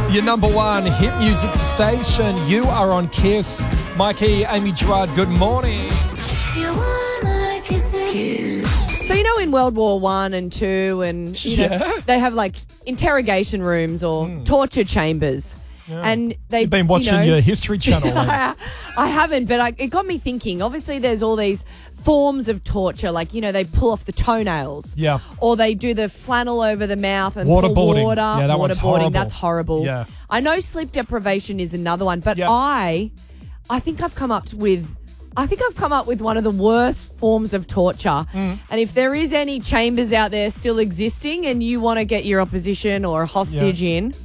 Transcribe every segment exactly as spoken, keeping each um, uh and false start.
Your number one hit music station. You are on Kiss. Mikey, Amy Gerard, good morning. You wanna kiss it. So, you know, in World War One and Two, and you know, Yeah. they have like interrogation rooms or torture chambers. And they, You've been watching you know, your History Channel. Amy. I, I haven't, but I, it got me thinking. Obviously, there's all these forms of torture, like, you know, they pull off the toenails. Yeah. Or they do the flannel over the mouth and pour Waterboarding. water. Yeah, that one's horrible. That's horrible. Yeah. I know sleep deprivation is another one, but Yeah. I, I think I've come up with... I think I've come up with one of the worst forms of torture. Mm. And if there is any chambers out there still existing and you want to get your opposition or a hostage Yeah. in,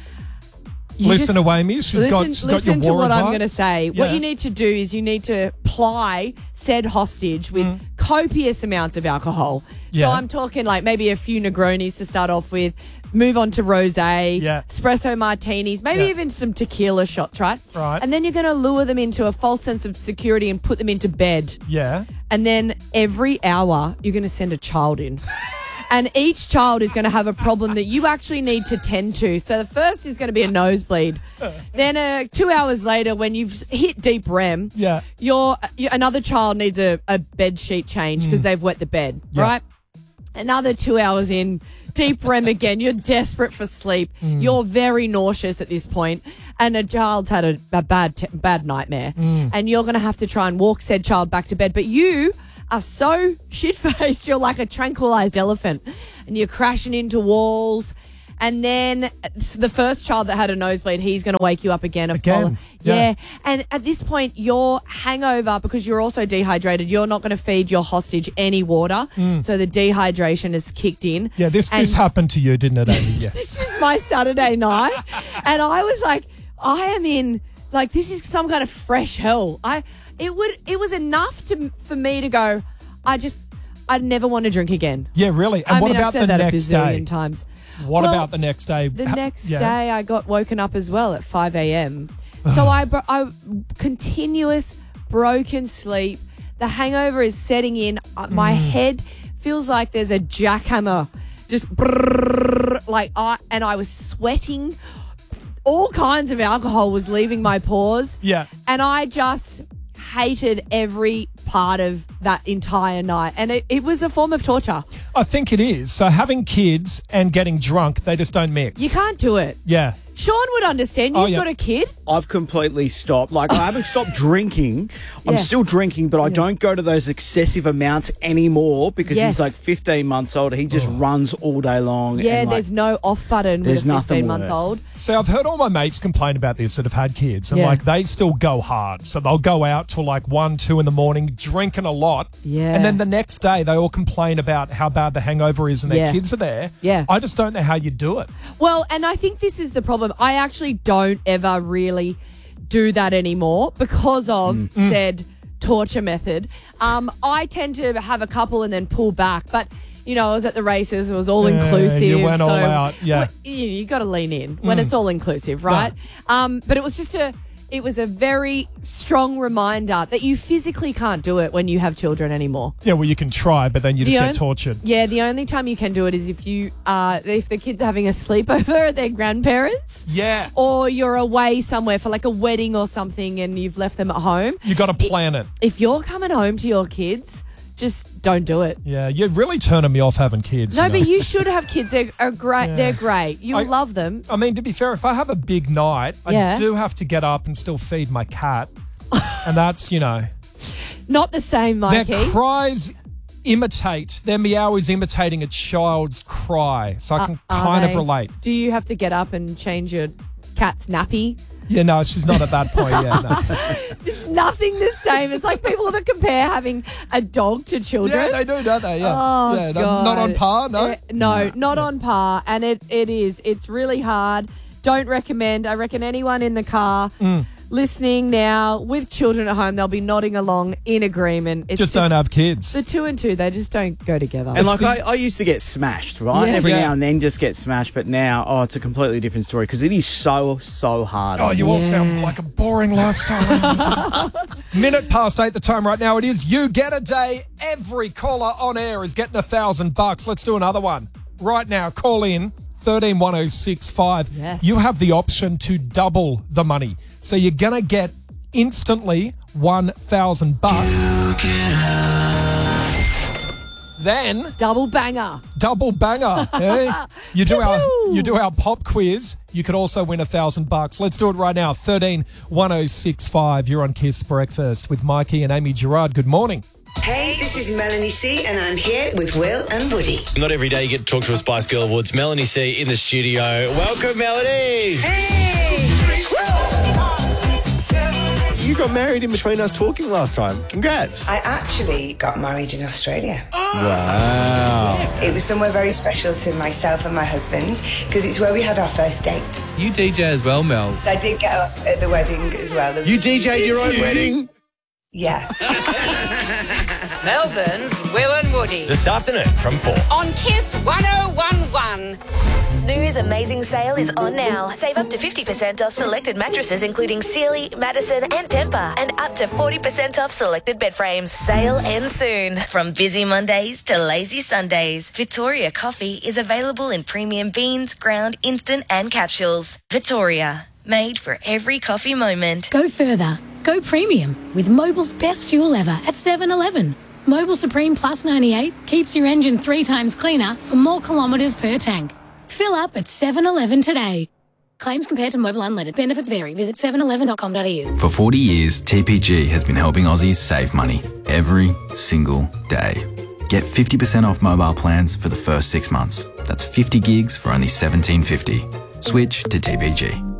you Listen just- to Amy. She's got, listen she's got listen your to war what I'm advice. going to say. What Yeah. you need to do is you need to ply said hostage with Mm. copious amounts of alcohol. Yeah. So I'm talking like maybe a few Negronis to start off with, move on to rosé, Yeah. espresso martinis, maybe Yeah. even some tequila shots, right? Right. And then you're going to lure them into a false sense of security and put them into bed. Yeah. And then every hour, you're going to send a child in. And each child is going to have a problem that you actually need to tend to. So the first is going to be a nosebleed. Then uh, two hours later, when you've hit deep R E M, Yeah. you're, you another child needs a, a bed sheet change because they've wet the bed, Mm. Yeah. right? Another two hours in, deep R E M again. You're desperate for sleep. Mm. You're very nauseous at this point, and a child's had a, a bad t- bad nightmare, Mm. and you're going to have to try and walk said child back to bed. But you are so shit-faced, you're like a tranquilized elephant, and you're crashing into walls. And then the first child that had a nosebleed, he's going to wake you up again. and Again? follow- Yeah. yeah. And at this point, your hangover, because you're also dehydrated, you're not going to feed your hostage any water. So the dehydration has kicked in. Yeah, this, And this happened to you, didn't it, Amy? Yes. this is my Saturday night. And I was like, I am in, like, this is some kind of fresh hell. I, it would, it was enough to for me to go, I just, I'd never want to drink again. Yeah, really. And I what mean, about I've said the that a next bazillion day? times. What Well, about the next day? The Ha- next yeah. day, I got woken up as well at five a.m. So I, bro- I continuous broken sleep. The hangover is setting in. Uh, My Mm. head feels like there's a jackhammer, just brrrr, like I and I was sweating. All kinds of alcohol was leaving my pores. Yeah. And I just hated every part of that entire night. And it, it was a form of torture. I think it is. So having kids and getting drunk, they just don't mix. You can't do it. Yeah. Sean would understand. You've Oh, yeah. got a kid. I've completely stopped. Like, I haven't stopped drinking. I'm Yeah. still drinking, but I don't go to those excessive amounts anymore because Yes. he's like fifteen months old. He just runs all day long. Yeah, and like, there's no off button there's with a nothing fifteen month worse. old. So I've heard all my mates complain about this that have had kids, and Yeah. like they still go hard. So they'll go out till like one, two in the morning, drinking a lot. Yeah. And then the next day they all complain about how bad the hangover is, and their Yeah. kids are there. Yeah. I just don't know how you do it. Well, and I think this is the problem. I actually don't ever really do that anymore because of Mm. said torture method. Um, I tend to have a couple and then pull back, but. You know, I was at the races. It was all Yeah, inclusive. you went so all out, yeah. what- you, you got to lean in when Mm. it's all inclusive, right? Um, but it was just a, it was a very strong reminder that you physically can't do it when you have children anymore. Yeah, well, you can try, but then you just The get on- tortured. Yeah, the only time you can do it is if you uh if the kids are having a sleepover at their grandparents. Yeah. Or you're away somewhere for like a wedding or something and you've left them at home. You got to plan it. If you're coming home to your kids, just don't do it. Yeah, you're really turning me off having kids. No, you know? but you should have kids. They're are great. Yeah. They're great. You'll I- love them. I mean, to be fair, if I have a big night, Yeah. I do have to get up and still feed my cat. And that's, you know, Not the same, Mikey. their cries imitate, their meow is imitating a child's cry. So I can Are kind of they? relate. Do you have to get up and change your cat's nappy? Yeah, no, she's not at that point yet. No. Nothing the same. It's like people that compare having a dog to children. Yeah, they do, don't they? Yeah. Oh, yeah, no- God. not on par, no? Uh, no, not on par. And it, it is. It's really hard. Don't recommend. I reckon anyone in the car Mm. listening now with children at home, they'll be nodding along in agreement. It's Just don't have kids. The two and two, they just don't go together. And like I, I used to get smashed, right? Yeah. Every Yeah. now and then just get smashed, but now, oh, it's a completely different story because it is so, so hard. Oh, you all Yeah. sound like a boring lifestyle. Minute past eight the time right now. It is You Get a Day. Every caller on air is getting a thousand bucks. Let's do another one. Right now, call in thirteen one oh six five, Yes. you have the option to double the money. So you're going to get instantly one thousand bucks. Then Double banger. double banger. eh? You do our Yoo-hoo. you do our pop quiz. You could also win a thousand bucks. Let's do it right now. thirteen one oh six five. You're on Kiss Breakfast with Mikey and Amy Gerard. Good morning. Hey, this is Melanie C, and I'm here with Will and Woody. Not every day you get to talk to a Spice Girl Awards. Melanie C in the studio. Welcome, Melanie. Hey! You got married in between us talking last time. Congrats. I actually got married in Australia. Wow. It was somewhere very special to myself and my husband because it's where we had our first date. You D J as well, Mel. I did get up at the wedding as well. There was You a D J'd few your own days- wedding? Yeah. Melbourne's Will and Woody This afternoon from four. on Kiss one oh one one. Snooze Amazing Sale is on now. Save up to fifty percent off selected mattresses including Sealy, Madison and Tempur, and up to forty percent off selected bed frames. Sale ends soon. From busy Mondays to lazy Sundays, Victoria Coffee is available in premium beans, ground, instant and capsules. Victoria, made for every coffee moment. Go further. Go premium with Mobil's best fuel ever at seven eleven. Mobil Supreme Plus ninety-eight keeps your engine three times cleaner for more kilometres per tank. Fill up at seven eleven today. Claims compared to Mobil Unleaded. Benefits vary. Visit seven eleven dot com dot a u. For forty years, T P G has been helping Aussies save money every single day. Get fifty percent off mobile plans for the first six months. That's fifty gigs for only seventeen fifty. Switch to T P G.